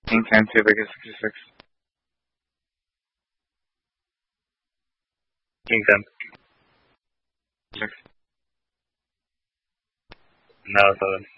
King 10 to Vegas 66. King 10. 6. No, 7.